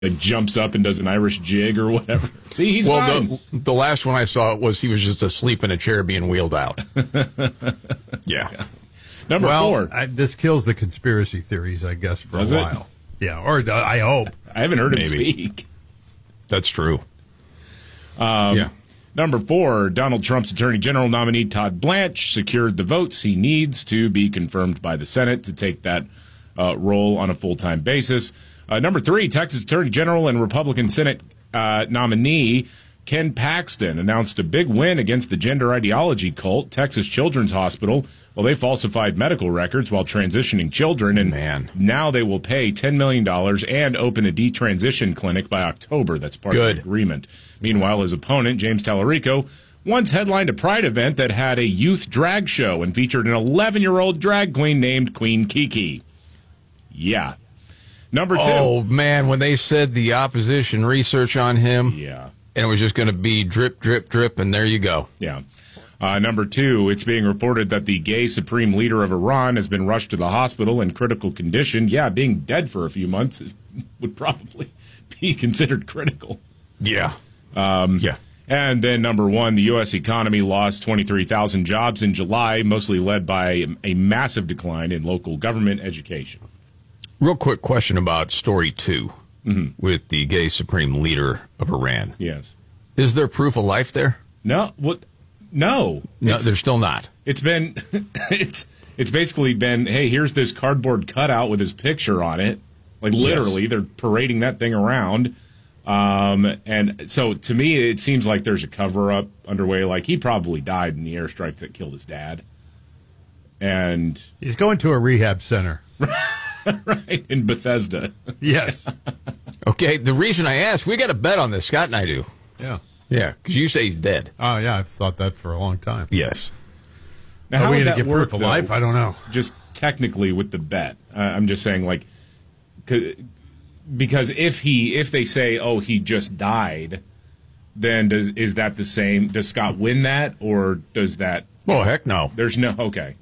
jumps up and does an Irish jig or whatever. See, he's fine. The last one I saw was he was just asleep in a chair being wheeled out. Yeah. Number 4. This kills the conspiracy theories, I guess, for a while. Yeah, or I hope. I haven't heard him speak. That's true. Number 4, Donald Trump's Attorney General nominee Todd Blanche secured the votes he needs to be confirmed by the Senate to take that role on a full-time basis. Number 3, Texas Attorney General and Republican Senate nominee Ken Paxton announced a big win against the gender ideology cult, Texas Children's Hospital. Well, they falsified medical records while transitioning children, and now they will pay $10 million and open a detransition clinic by October. That's part of the agreement. Meanwhile, his opponent, James Tallarico, once headlined a Pride event that had a youth drag show and featured an 11-year-old drag queen named Queen Kiki. Yeah. Number 2. Oh, man, when they said the opposition research on him, and it was just going to be drip, drip, drip, and there you go. Yeah. Number 2, it's being reported that the gay supreme leader of Iran has been rushed to the hospital in critical condition. Yeah, being dead for a few months would probably be considered critical. Yeah. And then number 1, the U.S. economy lost 23,000 jobs in July, mostly led by a massive decline in local government education. Real quick question about story 2 with the gay supreme leader of Iran. Yes. Is there proof of life there? No. What? No. No, there's still not. It's been, it's basically been, hey, here's this cardboard cutout with his picture on it. Like literally, they're parading that thing around. And so to me, it seems like there's a cover-up underway. Like he probably died in the airstrike that killed his dad. And he's going to a rehab center. Right, in Bethesda. Yes. Okay, the reason I asked, we got a bet on this, Scott and I do. Yeah. Yeah, because you say he's dead. Oh, yeah, I've thought that for a long time. Yes. Now, how would that work, proof of life? I don't know. Just technically with the bet. I'm just saying, like, because if they say, oh, he just died, then is that the same? Does Scott win that, or does that? Well, heck no. There's no, okay.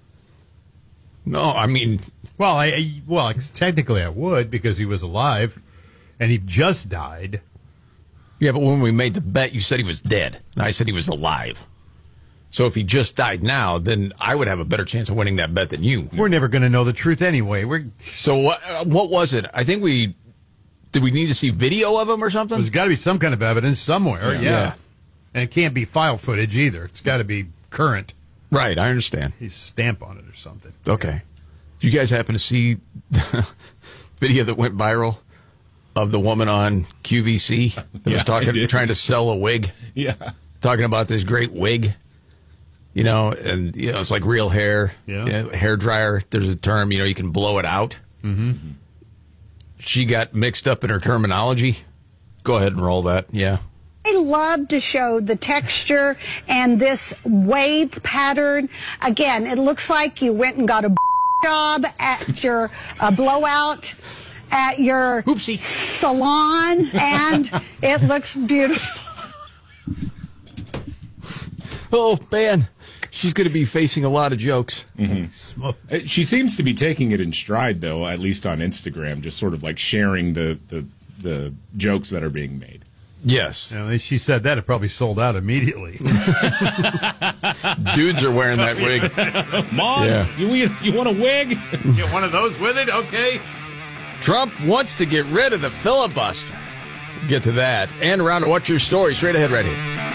No, I mean... Well, technically I would, because he was alive, and he just died. Yeah, but when we made the bet, you said he was dead, and I said he was alive. So if he just died now, then I would have a better chance of winning that bet than you. We're never going to know the truth anyway. So what was it? I think did we need to see video of him or something? There's got to be some kind of evidence somewhere, yeah. And it can't be file footage either. It's got to be current. Right, I understand. He's stamp on it or something. Okay. Did you guys happen to see the video that went viral of the woman on QVC that was trying to sell a wig? Yeah. Talking about this great wig. You know, and it's like real hair. Yeah. Hair dryer, there's a term, you can blow it out. Mm-hmm. She got mixed up in her terminology. Go ahead and roll that. Yeah. I love to show the texture and this wave pattern. Again, it looks like you went and got a job at your blowout at your salon, and it looks beautiful. Oh, man. She's going to be facing a lot of jokes. Mm-hmm. She seems to be taking it in stride, though, at least on Instagram, just sort of like sharing the jokes that are being made. Yes. She said that, it probably sold out immediately. Dudes are wearing that wig. Mom, you want a wig? Get one of those with it? Okay. Trump wants to get rid of the filibuster. Get to that. And around to What's Your Story? Straight ahead right here.